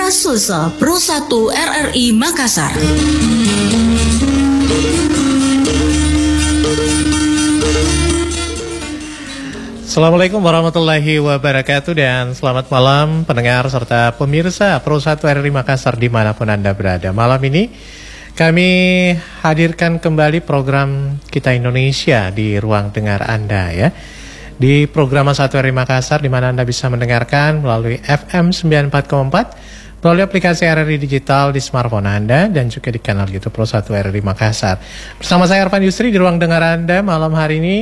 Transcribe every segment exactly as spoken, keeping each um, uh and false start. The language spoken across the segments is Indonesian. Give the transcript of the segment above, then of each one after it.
Sulsel Pro satu R R I Makassar. Assalamualaikum warahmatullahi wabarakatuh dan selamat malam pendengar serta pemirsa Pro satu R R I Makassar dimanapun Anda berada. Malam ini kami hadirkan kembali program Kita Indonesia di ruang dengar Anda ya. Di program satu R R I Makassar di mana Anda bisa mendengarkan melalui F M sembilan puluh empat koma empat, melalui aplikasi R R I Digital di smartphone Anda dan juga di kanal YouTube Pro satu R R I Makassar. Bersama saya Arfan Yusri di ruang dengar Anda malam hari ini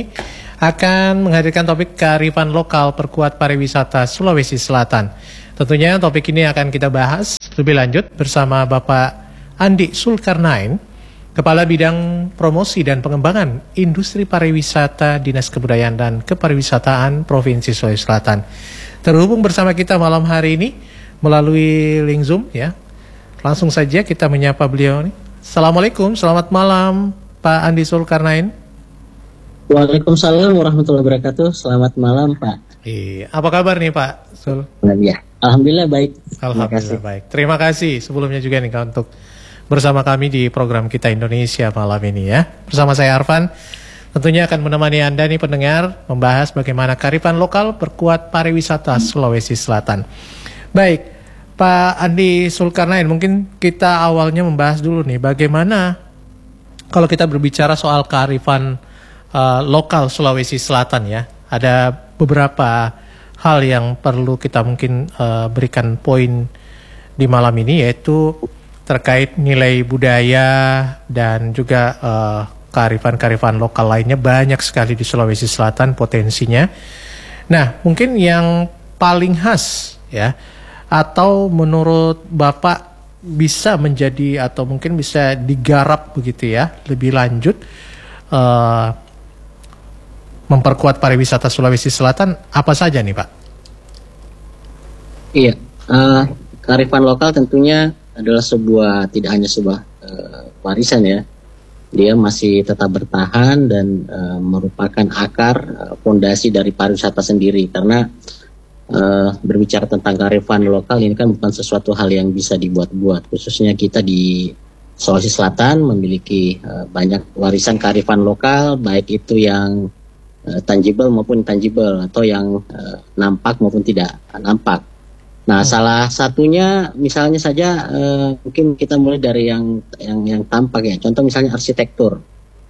akan menghadirkan topik kearifan lokal perkuat pariwisata Sulawesi Selatan. Tentunya topik ini akan kita bahas lebih lanjut bersama Bapak Andi Sulkarnain, Kepala Bidang Promosi dan Pengembangan Industri Pariwisata Dinas Kebudayaan dan Kepariwisataan Provinsi Sulawesi Selatan. Terhubung bersama kita malam hari ini melalui link Zoom ya. Langsung saja kita menyapa beliau nih. Assalamualaikum, selamat malam Pak Andi Sulkarnain. Waalaikumsalam warahmatullahi wabarakatuh. Selamat malam Pak. Iya, apa kabar nih Pak Sul? Ya, alhamdulillah baik. Alhamdulillah Terima baik. Terima kasih sebelumnya juga nih untuk bersama kami di program Kita Indonesia malam ini ya. Bersama saya Arfan, tentunya akan menemani Anda nih pendengar membahas bagaimana kearifan lokal perkuat pariwisata Sulawesi Selatan. Baik, Pak Andi Sulkarnain, mungkin kita awalnya membahas dulu nih bagaimana kalau kita berbicara soal kearifan uh, lokal Sulawesi Selatan ya. Ada beberapa hal yang perlu kita mungkin uh, berikan poin di malam ini, yaitu terkait nilai budaya dan juga uh, kearifan-kearifan lokal lainnya banyak sekali di Sulawesi Selatan potensinya. Nah, mungkin yang paling khas ya, atau menurut Bapak bisa menjadi atau mungkin bisa digarap begitu ya lebih lanjut uh, memperkuat pariwisata Sulawesi Selatan apa saja nih Pak? Iya, uh, kearifan lokal tentunya adalah sebuah, tidak hanya sebuah uh, warisan ya, dia masih tetap bertahan dan uh, merupakan akar uh, fondasi dari pariwisata sendiri, karena uh, berbicara tentang kearifan lokal ini kan bukan sesuatu hal yang bisa dibuat-buat, khususnya kita di Sulawesi Selatan memiliki uh, banyak warisan kearifan lokal, baik itu yang uh, tangible maupun intangible, atau yang uh, nampak maupun tidak nampak. Nah, hmm. salah satunya misalnya saja uh, mungkin kita mulai dari yang yang yang tampak ya. Contoh misalnya arsitektur.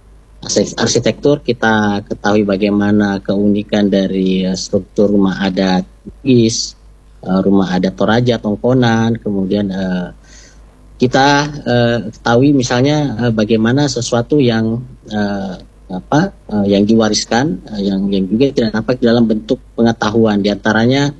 Arsitektur kita ketahui bagaimana keunikan dari uh, struktur rumah adat Bugis, uh, rumah adat Toraja, Tongkonan, kemudian uh, kita uh, ketahui misalnya uh, bagaimana sesuatu yang uh, apa uh, yang diwariskan, uh, yang yang juga tidak nampak dalam bentuk pengetahuan, diantaranya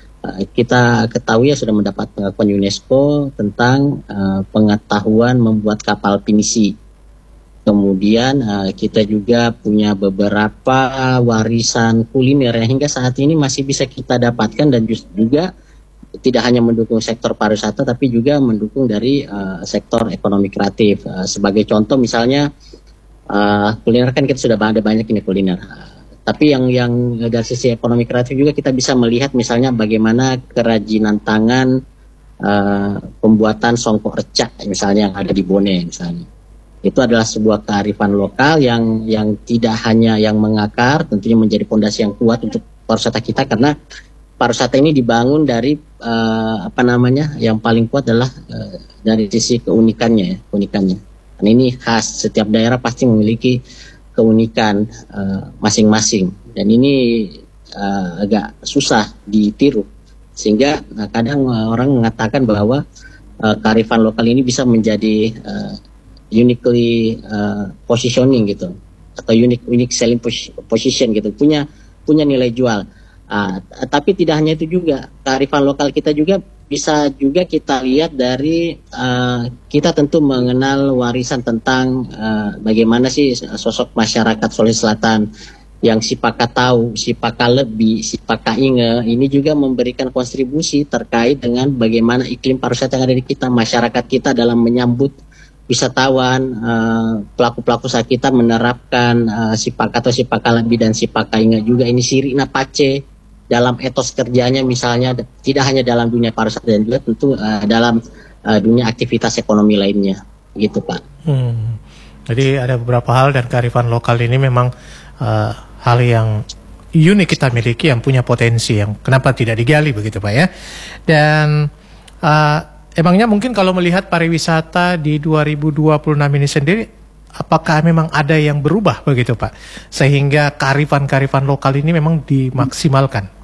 kita ketahui ya sudah mendapat pengakuan UNESCO tentang uh, pengetahuan membuat kapal pinisi. Kemudian uh, kita juga punya beberapa warisan kuliner yang hingga saat ini masih bisa kita dapatkan dan juga tidak hanya mendukung sektor pariwisata tapi juga mendukung dari uh, sektor ekonomi kreatif. Uh, sebagai contoh misalnya uh, kuliner kan kita sudah ada banyak ini kuliner. Tapi yang yang dari sisi ekonomi kreatif juga kita bisa melihat misalnya bagaimana kerajinan tangan uh, pembuatan songkok recak misalnya yang ada di Bone misalnya. Itu adalah sebuah kearifan lokal yang yang tidak hanya yang mengakar, tentunya menjadi fondasi yang kuat untuk pariwisata kita, karena pariwisata ini dibangun dari uh, apa namanya yang paling kuat adalah uh, dari sisi keunikannya ya, keunikannya. Dan ini khas, setiap daerah pasti memiliki keunikan uh, masing-masing, dan ini uh, agak susah ditiru, sehingga uh, kadang uh, orang mengatakan bahwa uh, kearifan lokal ini bisa menjadi uh, uniquely uh, positioning gitu, atau unique unique selling position gitu, punya punya nilai jual. Uh, tapi tidak hanya itu juga, kearifan lokal kita juga bisa juga kita lihat dari uh, kita tentu mengenal warisan tentang uh, bagaimana sih sosok masyarakat Sulawesi Selatan yang Sipaka tahu, Sipaka lebih, Sipaka inge, ini juga memberikan kontribusi terkait dengan bagaimana iklim pariwisata yang ada di kita, masyarakat kita dalam menyambut wisatawan, uh, pelaku-pelaku usaha kita menerapkan uh, Sipaka atau Sipaka lebih dan Sipaka inge juga, ini Sirina Pace. dalam etos kerjanya misalnya tidak hanya dalam dunia pariwisata dan juga tentu uh, dalam uh, dunia aktivitas ekonomi lainnya, gitu Pak. Hmm. Jadi ada beberapa hal dan kearifan lokal ini memang uh, hal yang unik kita miliki yang punya potensi yang kenapa tidak digali begitu Pak ya. Dan uh, emangnya mungkin kalau melihat pariwisata di dua ribu dua puluh enam ini sendiri, apakah memang ada yang berubah begitu Pak sehingga kearifan-kearifan lokal ini memang dimaksimalkan?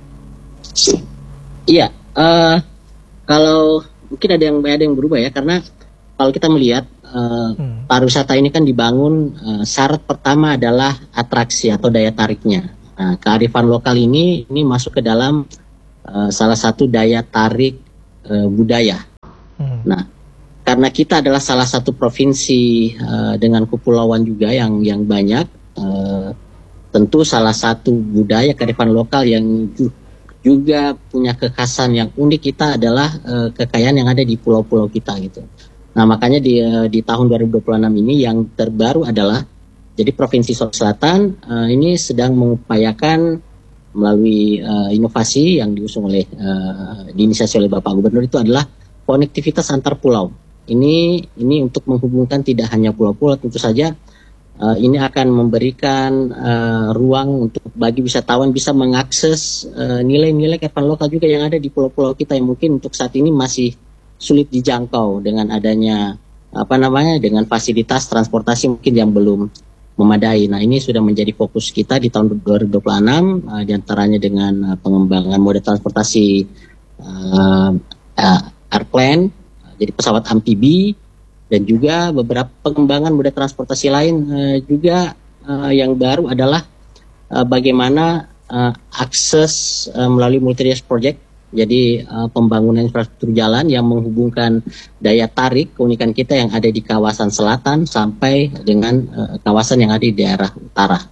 Iya, uh, kalau mungkin ada yang ada yang berubah ya, karena kalau kita melihat uh, hmm. pariwisata ini kan dibangun, uh, syarat pertama adalah atraksi atau daya tariknya. Nah, kearifan lokal ini ini masuk ke dalam uh, salah satu daya tarik uh, budaya. Hmm. Nah, karena kita adalah salah satu provinsi uh, dengan kepulauan juga yang yang banyak, uh, tentu salah satu budaya kearifan lokal yang ju- juga punya kekhasan yang unik kita adalah uh, kekayaan yang ada di pulau-pulau kita gitu. Nah, makanya di uh, di tahun dua ribu dua puluh enam ini yang terbaru adalah jadi Provinsi Sulawesi Selatan uh, ini sedang mengupayakan melalui uh, inovasi yang diusung oleh uh, diinisiasi oleh Bapak Gubernur, itu adalah konektivitas antar pulau. Ini ini untuk menghubungkan tidak hanya pulau-pulau, tentu saja uh, ini akan memberikan uh, ruang untuk bagi wisatawan bisa mengakses uh, nilai-nilai kearifan lokal juga yang ada di pulau-pulau kita yang mungkin untuk saat ini masih sulit dijangkau dengan adanya apa namanya dengan fasilitas transportasi mungkin yang belum memadai. Nah, ini sudah menjadi fokus kita di tahun dua ribu dua puluh enam, uh, diantaranya dengan uh, pengembangan moda transportasi uh, uh, airplane, jadi pesawat amfibi, dan juga beberapa pengembangan moda transportasi lain. Uh, juga uh, yang baru adalah uh, bagaimana uh, akses uh, melalui multi-years project, jadi uh, pembangunan infrastruktur jalan yang menghubungkan daya tarik keunikan kita yang ada di kawasan selatan sampai dengan uh, kawasan yang ada di daerah utara.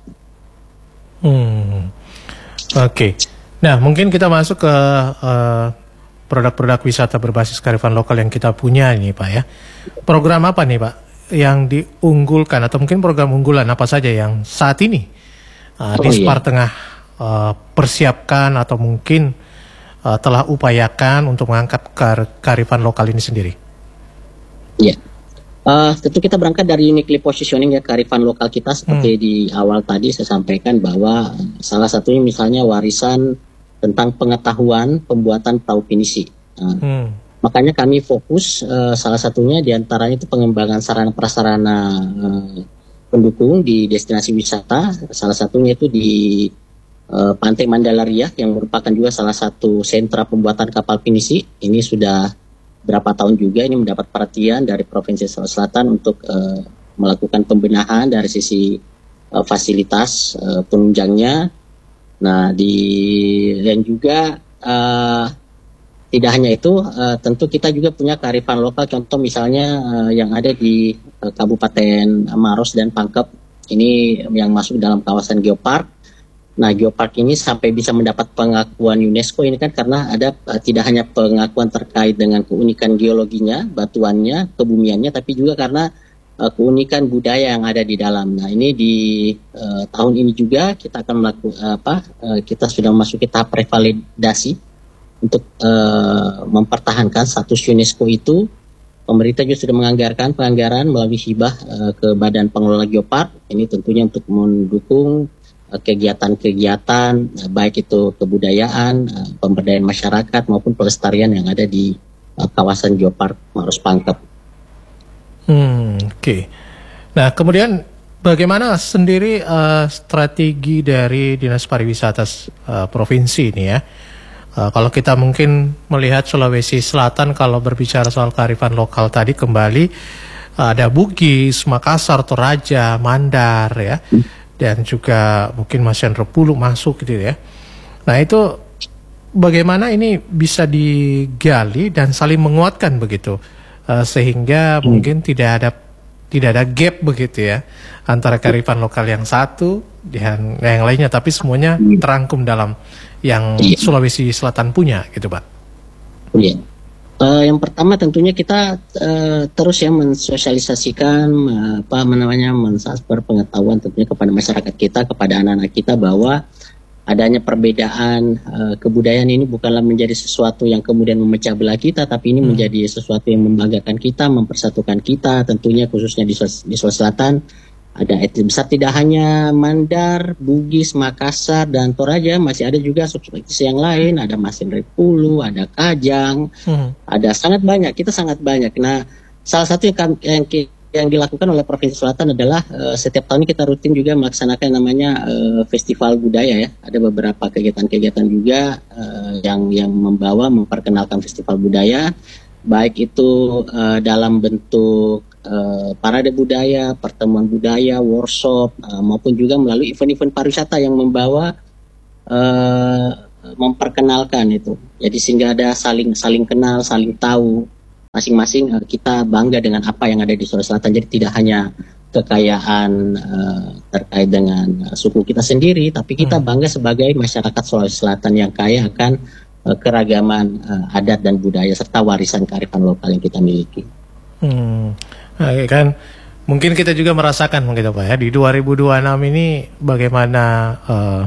Hmm. Oke. Okay. Nah, mungkin kita masuk ke uh, produk-produk wisata berbasis kearifan lokal yang kita punya ini Pak ya. Program apa nih Pak yang diunggulkan atau mungkin program unggulan apa saja yang saat ini uh, oh, Dispar iya. tengah uh, persiapkan atau mungkin uh, telah upayakan untuk mengangkat kear- kearifan lokal ini sendiri? Iya. Uh, tentu kita berangkat dari uniquely positioning ya kearifan lokal kita seperti hmm. di awal tadi saya sampaikan bahwa salah satunya misalnya warisan tentang pengetahuan pembuatan perahu pinisi. Nah, hmm. Makanya kami fokus uh, salah satunya diantaranya itu pengembangan sarana prasarana uh, pendukung di destinasi wisata. Salah satunya itu di uh, Pantai Mandalaria yang merupakan juga salah satu sentra pembuatan kapal pinisi. Ini sudah berapa tahun juga ini mendapat perhatian dari Provinsi Sulawesi Selatan untuk uh, melakukan pembenahan dari sisi uh, fasilitas uh, penunjangnya. Nah, di dan juga uh, tidak hanya itu, uh, tentu kita juga punya kearifan lokal. Contoh misalnya uh, yang ada di uh, Kabupaten Maros dan Pangkep, ini yang masuk dalam kawasan geopark. Nah, geopark ini sampai bisa mendapat pengakuan UNESCO ini kan karena ada uh, tidak hanya pengakuan terkait dengan keunikan geologinya, batuannya, kebumiannya, tapi juga karena uh, keunikan budaya yang ada di dalam. Nah, ini di uh, tahun ini juga kita akan melakukan uh, apa? Uh, kita sudah memasuki tahap revalidasi untuk uh, mempertahankan status UNESCO itu. Pemerintah juga sudah menganggarkan penganggaran melalui hibah uh, ke Badan Pengelola Geopark. Ini tentunya untuk mendukung uh, kegiatan-kegiatan uh, baik itu kebudayaan, uh, pemberdayaan masyarakat maupun pelestarian yang ada di uh, kawasan Geopark Maros Pangkep. Hmm, oke. Okay. Nah, kemudian bagaimana sendiri uh, strategi dari Dinas Pariwisata uh, Provinsi ini ya? Uh, kalau kita mungkin melihat Sulawesi Selatan, kalau berbicara soal kearifan lokal tadi kembali uh, ada Bugis, Makassar, Toraja, Mandar ya, dan juga mungkin Masian Repulu masuk gitu ya. Nah, itu bagaimana ini bisa digali dan saling menguatkan begitu uh, sehingga hmm. mungkin tidak ada tidak ada gap begitu ya antara kearifan lokal yang satu dan yang lainnya, tapi semuanya terangkum dalam yang iya. Sulawesi Selatan punya gitu Pak. Iya. Uh, yang pertama tentunya kita uh, terus ya mensosialisasikan uh, apa namanya mentransfer pengetahuan tentunya kepada masyarakat kita, kepada anak-anak kita bahwa adanya perbedaan uh, kebudayaan ini bukanlah menjadi sesuatu yang kemudian memecah belah kita, tapi ini hmm. menjadi sesuatu yang membanggakan kita, mempersatukan kita, tentunya khususnya di, di Sulawesi Selatan. Ada etnis besar, tidak hanya Mandar, Bugis, Makassar, dan Toraja, masih ada juga subetnis yang lain, ada Masin Repulu, ada Kajang, hmm. ada sangat banyak, kita sangat banyak. Nah, salah satu yang, yang yang dilakukan oleh Provinsi Selatan adalah uh, setiap tahun kita rutin juga melaksanakan namanya uh, festival budaya ya. Ada beberapa kegiatan-kegiatan juga uh, yang yang membawa memperkenalkan festival budaya, baik itu uh, dalam bentuk uh, parade budaya, pertemuan budaya, workshop, uh, maupun juga melalui event-event pariwisata yang membawa uh, memperkenalkan itu. Jadi sehingga ada saling saling kenal, saling tahu. Masing-masing uh, kita bangga dengan apa yang ada di Sulawesi Selatan. Jadi tidak hanya kekayaan uh, terkait dengan uh, suku kita sendiri, tapi kita bangga sebagai masyarakat Sulawesi Selatan yang kaya akan uh, keragaman uh, adat dan budaya serta warisan kearifan lokal yang kita miliki. Hmm, nah, kan mungkin kita juga merasakan mungkin Pak ya di dua ribu dua puluh enam ini bagaimana uh,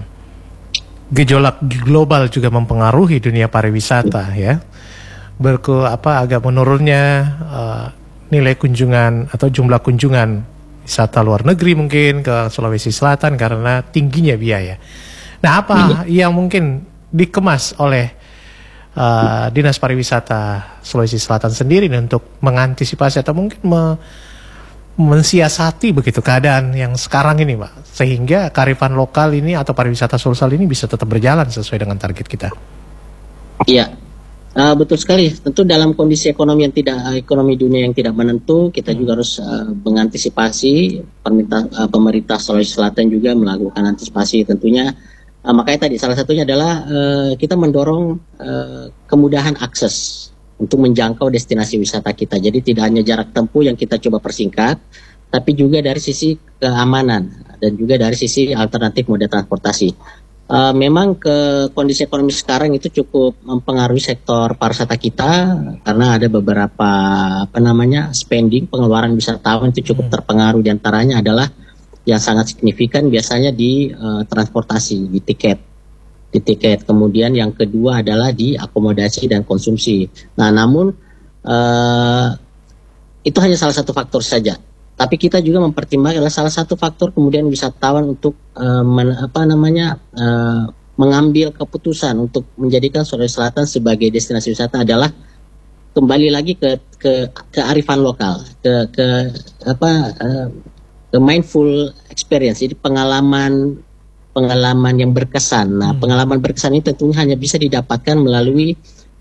gejolak global juga mempengaruhi dunia pariwisata ya. Berku apa agak menurunnya uh, nilai kunjungan atau jumlah kunjungan wisata luar negeri mungkin ke Sulawesi Selatan karena tingginya biaya. Nah, apa yang mungkin dikemas oleh uh, Dinas Pariwisata Sulawesi Selatan sendiri untuk mengantisipasi atau mungkin me mensiasati begitu keadaan yang sekarang ini, Pak, sehingga kearifan lokal ini atau pariwisata sosial ini bisa tetap berjalan sesuai dengan target kita? Iya. Uh, betul sekali. Tentu dalam kondisi ekonomi yang tidak ekonomi dunia yang tidak menentu, kita hmm. juga harus uh, mengantisipasi. Pemerintah uh, pemerintah Sulawesi Selatan juga melakukan antisipasi tentunya. Uh, makanya tadi salah satunya adalah uh, kita mendorong uh, kemudahan akses untuk menjangkau destinasi wisata kita. Jadi tidak hanya jarak tempuh yang kita coba persingkat, tapi juga dari sisi keamanan dan juga dari sisi alternatif moda transportasi. Uh, memang ke kondisi ekonomi sekarang itu cukup mempengaruhi sektor pariwisata kita karena ada beberapa apa namanya spending pengeluaran wisatawan itu cukup terpengaruh, diantaranya adalah yang sangat signifikan biasanya di uh, transportasi, di tiket, di tiket. Kemudian yang kedua adalah di akomodasi dan konsumsi. Nah, namun uh, itu hanya salah satu faktor saja. Tapi kita juga mempertimbangkan adalah salah satu faktor kemudian wisatawan untuk uh, men, apa namanya uh, mengambil keputusan untuk menjadikan Sulawesi Selatan sebagai destinasi wisata adalah kembali lagi ke ke kearifan lokal, ke ke apa uh, ke mindful experience, jadi pengalaman pengalaman yang berkesan. Nah, hmm. pengalaman berkesan ini tentunya hanya bisa didapatkan melalui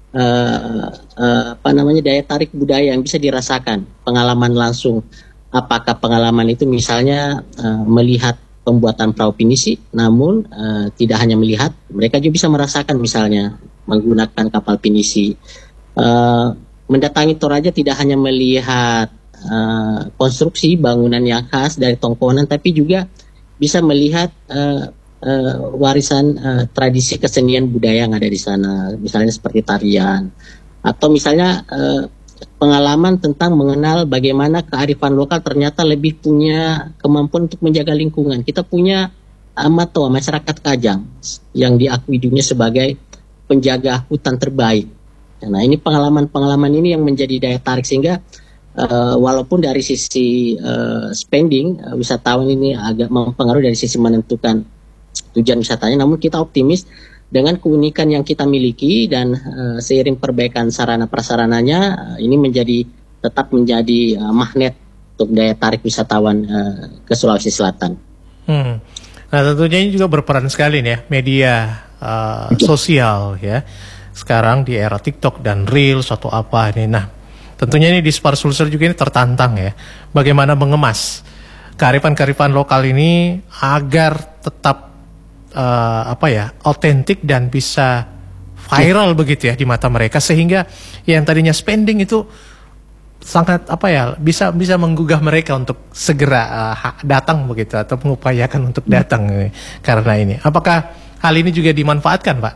uh, uh, apa namanya daya tarik budaya yang bisa dirasakan, pengalaman langsung. Apakah pengalaman itu misalnya uh, melihat pembuatan perahu pinisi, namun uh, tidak hanya melihat, mereka juga bisa merasakan misalnya menggunakan kapal pinisi. Uh, mendatangi Toraja tidak hanya melihat uh, konstruksi bangunan yang khas dari Tongkonan, tapi juga bisa melihat uh, uh, warisan uh, tradisi kesenian budaya yang ada di sana, misalnya seperti tarian, atau misalnya uh, pengalaman tentang mengenal bagaimana kearifan lokal ternyata lebih punya kemampuan untuk menjaga lingkungan. Kita punya Amatoa, masyarakat Kajang, yang diakui dunia sebagai penjaga hutan terbaik. Nah, ini pengalaman-pengalaman ini yang menjadi daya tarik sehingga uh, walaupun dari sisi uh, spending, uh, wisatawan ini agak mempengaruhi dari sisi menentukan tujuan wisatanya, namun kita optimis dengan keunikan yang kita miliki dan uh, seiring perbaikan sarana prasarananya, uh, ini menjadi tetap menjadi uh, magnet untuk daya tarik wisatawan uh, ke Sulawesi Selatan. Hmm. Nah, tentunya ini juga berperan sekali nih ya media uh, sosial ya. Sekarang di era TikTok dan Reels atau apa ini. Nah, tentunya ini di Sparsulsel juga ini tertantang ya. Bagaimana mengemas kearifan-kearifan lokal ini agar tetap Uh, apa ya otentik dan bisa viral ya. Begitu ya di mata mereka, sehingga yang tadinya spending itu sangat apa ya bisa bisa menggugah mereka untuk segera uh, datang begitu atau mengupayakan untuk datang ya. Karena ini apakah hal ini juga dimanfaatkan, Pak?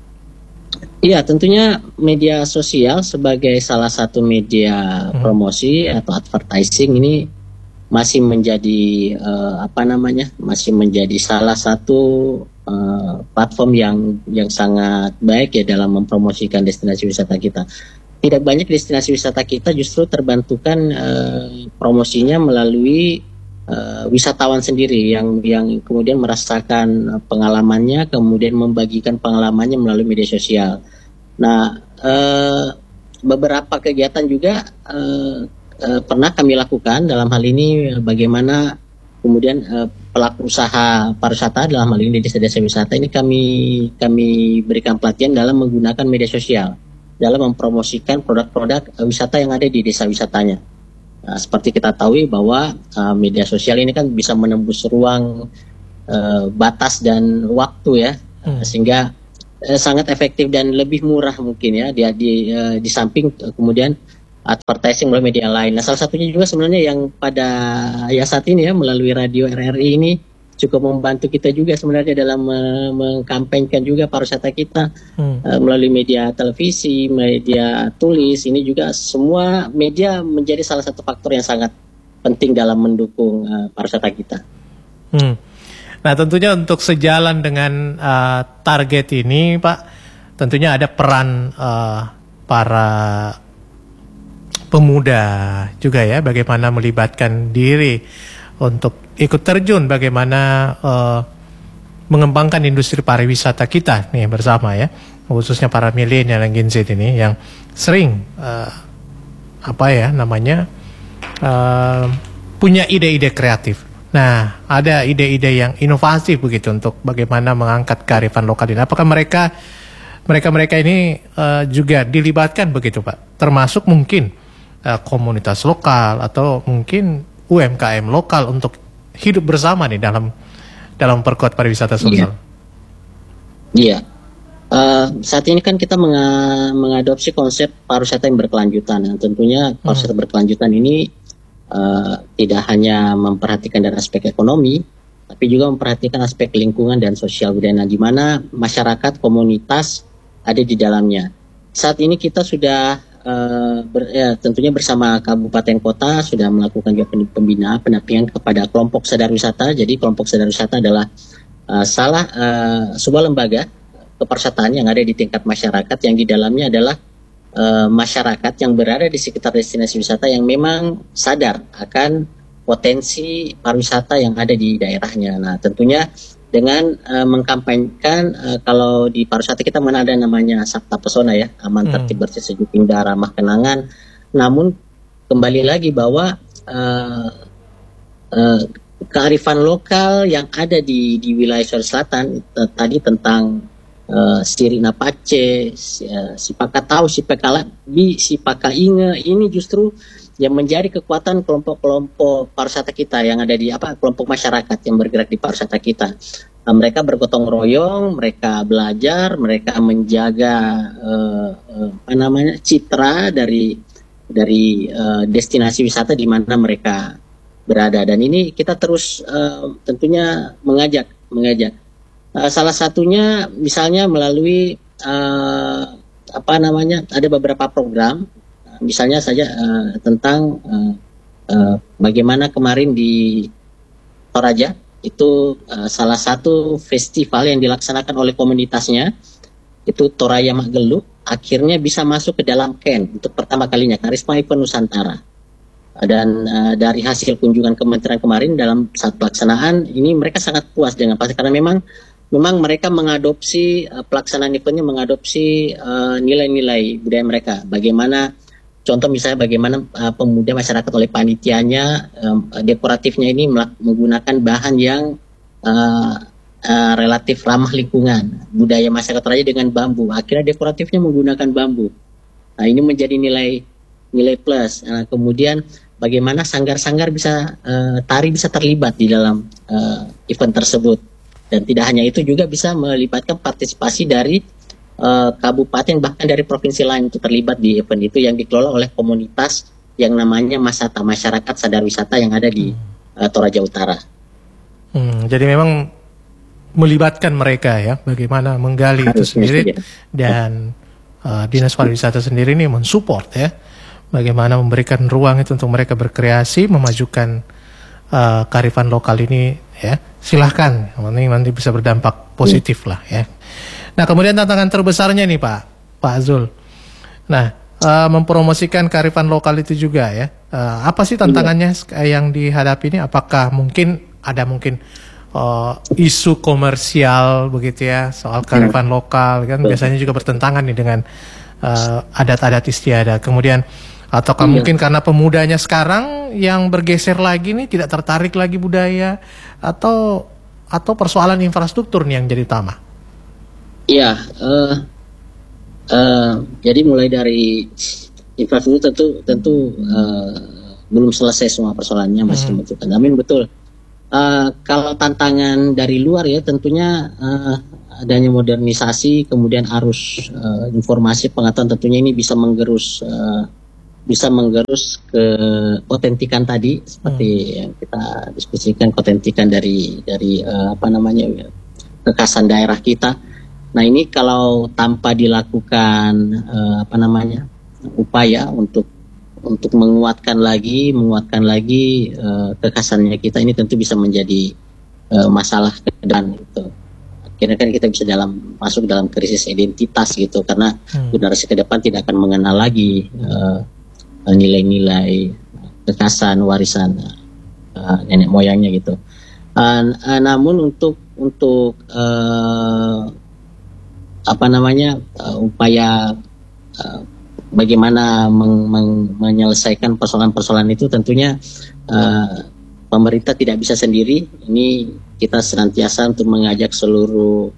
Iya, tentunya media sosial sebagai salah satu media hmm. promosi atau advertising ini masih menjadi uh, apa namanya masih menjadi salah satu uh, platform yang yang sangat baik ya dalam mempromosikan destinasi wisata kita. Tidak banyak destinasi wisata kita justru terbantukan uh, promosinya melalui uh, wisatawan sendiri yang yang kemudian merasakan pengalamannya, kemudian membagikan pengalamannya melalui media sosial. Nah, uh, beberapa kegiatan juga uh, uh, pernah kami lakukan dalam hal ini, bagaimana kemudian uh, pelaku usaha pariwisata dalam hal ini desa-desa wisata ini kami kami berikan pelatihan dalam menggunakan media sosial dalam mempromosikan produk-produk uh, wisata yang ada di desa wisatanya. Nah, seperti kita tahu bahwa uh, media sosial ini kan bisa menembus ruang uh, batas dan waktu ya, hmm. uh, sehingga uh, sangat efektif dan lebih murah mungkin ya di di, uh, di samping uh, kemudian advertising melalui media lain. Nah, salah satunya juga sebenarnya yang pada ya saat ini ya melalui radio R R I ini cukup membantu kita juga sebenarnya dalam uh, mengkampanyekan juga pariwisata kita hmm. uh, melalui media televisi, media tulis. Ini juga semua media menjadi salah satu faktor yang sangat penting dalam mendukung uh, pariwisata kita. Hmm. Nah, tentunya untuk sejalan dengan uh, target ini, Pak, tentunya ada peran uh, para pemuda juga ya, bagaimana melibatkan diri untuk ikut terjun, bagaimana uh, mengembangkan industri pariwisata kita nih bersama ya, khususnya para milenial yang Gen Z ini yang sering uh, apa ya namanya uh, punya ide-ide kreatif. Nah, ada ide-ide yang inovatif begitu untuk bagaimana mengangkat kearifan lokal ini. Apakah mereka mereka-mereka ini uh, juga dilibatkan begitu, Pak? Termasuk mungkin uh, komunitas lokal atau mungkin U M K M lokal untuk hidup bersama nih dalam dalam perkuat pariwisata Sulsel. Iya. Yeah. Uh, saat ini kan kita menga- mengadopsi konsep pariwisata yang berkelanjutan. Nah, tentunya pariwisata hmm. berkelanjutan ini uh, tidak hanya memperhatikan dari aspek ekonomi, tapi juga memperhatikan aspek lingkungan dan sosial budaya, di mana masyarakat komunitas ada di dalamnya. Saat ini kita sudah Uh, ber, ya, tentunya bersama kabupaten kota sudah melakukan juga pembinaan pendampingan kepada kelompok sadar wisata. Jadi kelompok sadar wisata adalah uh, salah uh, sebuah lembaga kepariwisataan yang ada di tingkat masyarakat, yang di dalamnya adalah uh, masyarakat yang berada di sekitar destinasi wisata yang memang sadar akan potensi pariwisata yang ada di daerahnya. Nah, tentunya dengan uh, mengkampanyekan uh, kalau di pariwisata kita mana ada namanya Sabta Pesona ya, aman, tertib, bersih, sejuk, indah, ramah, kenangan. Namun kembali lagi bahwa uh, uh, kearifan lokal yang ada di di wilayah Sulawesi Selatan uh, tadi tentang uh, Sirina Pace, uh, Sipaka Tahu, Sipaka Labi, Sipaka Inge, ini justru yang menjadi kekuatan kelompok-kelompok pariwisata kita yang ada di apa kelompok masyarakat yang bergerak di pariwisata kita. Nah, mereka bergotong royong, mereka belajar, mereka menjaga uh, uh, apa namanya citra dari dari uh, destinasi wisata di mana mereka berada. Dan ini kita terus uh, tentunya mengajak mengajak. Uh, salah satunya misalnya melalui uh, apa namanya ada beberapa program. Misalnya saja uh, tentang uh, uh, bagaimana kemarin di Toraja itu uh, salah satu festival yang dilaksanakan oleh komunitasnya itu Toraja Magelu akhirnya bisa masuk ke dalam Ken untuk pertama kalinya Karisma Event Nusantara. Dan uh, dari hasil kunjungan kementerian kemarin dalam saat pelaksanaan ini mereka sangat puas dengan pasti karena memang memang mereka mengadopsi uh, pelaksanaan eventnya mengadopsi uh, nilai-nilai budaya mereka. Bagaimana contoh misalnya bagaimana uh, pemuda masyarakat oleh panitianya um, dekoratifnya ini menggunakan bahan yang uh, uh, relatif ramah lingkungan, budaya masyarakat Toraja dengan bambu. Akhirnya dekoratifnya menggunakan bambu. Nah, ini menjadi nilai nilai plus. Nah, kemudian bagaimana sanggar-sanggar bisa uh, tari bisa terlibat di dalam uh, event tersebut. Dan tidak hanya itu juga bisa melibatkan partisipasi dari Uh, kabupaten bahkan dari provinsi lain untuk terlibat di event itu yang dikelola oleh komunitas yang namanya Masata, Masyarakat Sadar Wisata yang ada di uh, Toraja Utara. Hmm, jadi memang melibatkan mereka ya, bagaimana menggali Harus itu sendiri ya. Dan uh, Dinas Pariwisata sendiri ini mensupport ya, bagaimana memberikan ruang itu untuk mereka berkreasi, memajukan uh, kearifan lokal ini ya, silahkan, nanti nanti bisa berdampak positif hmm. lah ya. Nah kemudian tantangan terbesarnya nih Pak, Pak Zul. Nah uh, mempromosikan kearifan lokal itu juga ya. Uh, apa sih tantangannya yeah. yang dihadapi ini? Apakah mungkin ada mungkin uh, isu komersial begitu ya soal kearifan yeah. lokal kan biasanya juga bertentangan nih dengan uh, adat-adat istiadat. Kemudian ataukah iya. mungkin karena pemudanya sekarang yang bergeser lagi nih tidak tertarik lagi budaya atau atau persoalan infrastruktur nih yang jadi utama? Iya, uh, uh, jadi mulai dari infrastruktur tentu tentu uh, belum selesai semua persoalannya masih membutuhkan. Hmm. Namun betul uh, kalau tantangan dari luar ya tentunya uh, adanya modernisasi kemudian arus uh, informasi pengetahuan tentunya ini bisa menggerus uh, bisa menggerus ke otentikan tadi seperti hmm. yang kita diskusikan otentikan dari dari uh, apa namanya kekhasan daerah kita. Nah ini kalau tanpa dilakukan uh, apa namanya upaya untuk untuk menguatkan lagi menguatkan lagi uh, kekhasannya kita ini tentu bisa menjadi uh, masalah ke depan gitu. Akhirnya kan kita bisa dalam masuk dalam krisis identitas gitu karena hmm. generasi ke depan tidak akan mengenal lagi uh, nilai-nilai kekhasan warisan uh, nenek moyangnya gitu. Uh, uh, namun untuk untuk uh, apa namanya uh, upaya uh, bagaimana meng, meng, menyelesaikan persoalan-persoalan itu tentunya uh, pemerintah tidak bisa sendiri. Ini kita senantiasa untuk mengajak seluruh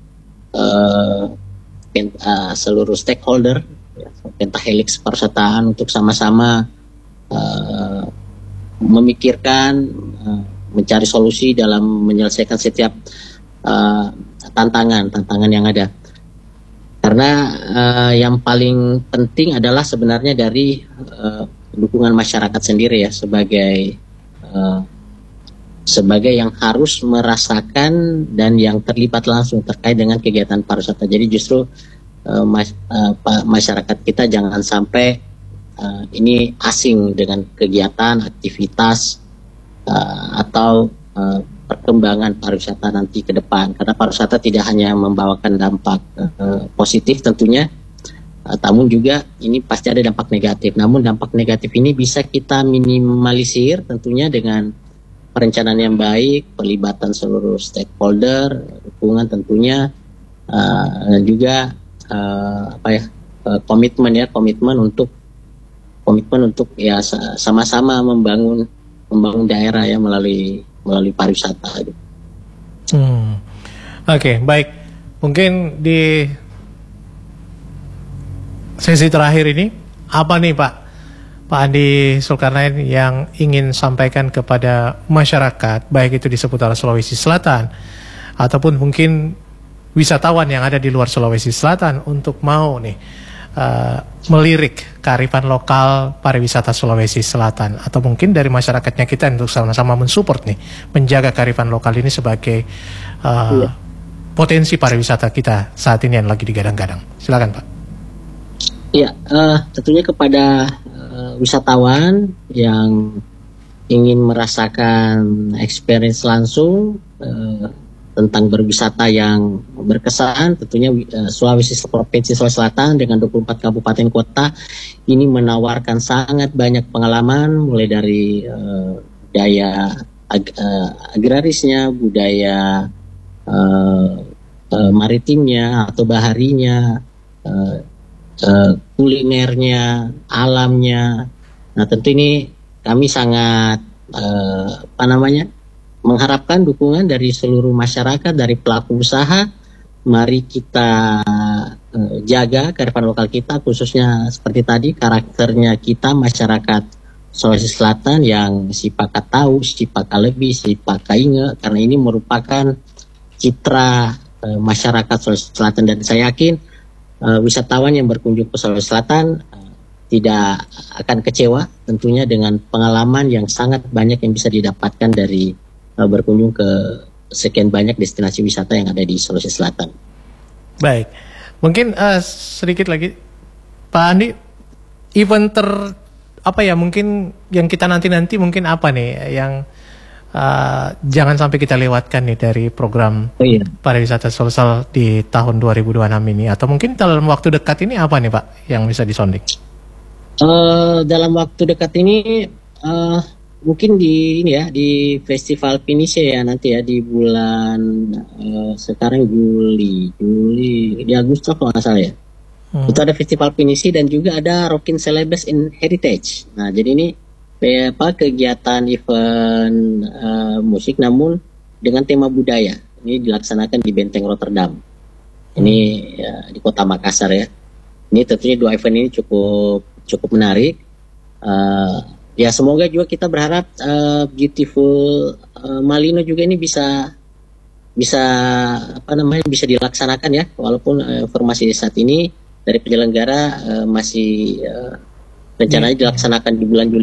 uh, uh, seluruh stakeholder pentahelix pariwisataan untuk sama-sama uh, memikirkan, uh, mencari solusi dalam menyelesaikan setiap uh, tantangan tantangan yang ada. Karena uh, yang paling penting adalah sebenarnya dari uh, dukungan masyarakat sendiri ya sebagai uh, sebagai yang harus merasakan dan yang terlibat langsung terkait dengan kegiatan pariwisata. Jadi justru Uh, mas, uh, masyarakat kita jangan sampai uh, ini asing dengan kegiatan, aktivitas uh, atau uh, perkembangan pariwisata nanti ke depan. Karena pariwisata tidak hanya membawakan dampak uh, positif tentunya, uh, namun juga ini pasti ada dampak negatif. Namun dampak negatif ini bisa kita minimalisir tentunya dengan perencanaan yang baik, pelibatan seluruh stakeholder, dukungan tentunya, uh, dan juga Uh, apa ya uh, komitmen ya komitmen untuk komitmen untuk ya sama-sama membangun membangun daerah ya melalui melalui pariwisata. Gitu. Hmm. Oke okay, baik mungkin di sesi terakhir ini apa nih Pak Pak Andi Zulkarnain yang ingin sampaikan kepada masyarakat baik itu di seputar Sulawesi Selatan ataupun mungkin wisatawan yang ada di luar Sulawesi Selatan untuk mau nih uh, melirik kearifan lokal pariwisata Sulawesi Selatan atau mungkin dari masyarakatnya kita untuk sama-sama mensupport nih menjaga kearifan lokal ini sebagai uh, iya. potensi pariwisata kita saat ini yang lagi digadang-gadang. Silakan Pak. Iya, uh, tentunya kepada uh, wisatawan yang ingin merasakan experience langsung uh, tentang berwisata yang berkesan, tentunya uh, Sulawesi Provinsi Sulawesi Selatan dengan dua puluh empat kabupaten kota ini menawarkan sangat banyak pengalaman mulai dari uh, budaya ag uh, agrarisnya, budaya uh, uh, maritimnya atau baharinya, uh, uh, kulinernya, alamnya. Nah tentu ini kami sangat uh, apa namanya mengharapkan dukungan dari seluruh masyarakat, dari pelaku usaha. Mari kita uh, jaga kearifan lokal kita, khususnya seperti tadi karakternya kita masyarakat Sulawesi Selatan yang si Paka tahu, si Paka lebih, si Paka inge, karena ini merupakan citra uh, masyarakat Sulawesi Selatan dan saya yakin uh, wisatawan yang berkunjung ke Sulawesi Selatan uh, tidak akan kecewa tentunya dengan pengalaman yang sangat banyak yang bisa didapatkan dari berkunjung ke sekian banyak destinasi wisata yang ada di Sulawesi Selatan. Baik, mungkin uh, sedikit lagi Pak Andi, event ter apa ya mungkin yang kita nanti-nanti mungkin apa nih yang uh, jangan sampai kita lewatkan nih dari program Oh iya. pariwisata sosial di tahun dua ribu dua puluh enam ini, atau mungkin dalam waktu dekat ini apa nih Pak yang bisa disonding? Uh, dalam waktu dekat ini uh, mungkin di ini ya di Festival Pinisi ya nanti ya di bulan uh, sekarang Juli Juli di Agustus kalau nggak salah ya. Hmm. Itu ada Festival Pinisi dan juga ada Rockin Celebes in Heritage. Nah jadi ini apa kegiatan event uh, musik namun dengan tema budaya. Ini dilaksanakan di Benteng Rotterdam. Ini ya, di Kota Makassar ya. Ini tentunya dua event ini cukup cukup menarik. Uh, ya semoga juga kita berharap uh, Beautiful uh, Malino juga ini bisa bisa apa namanya bisa dilaksanakan ya. Walaupun uh, informasi saat ini dari penyelenggara uh, masih uh, rencananya dilaksanakan di bulan Juli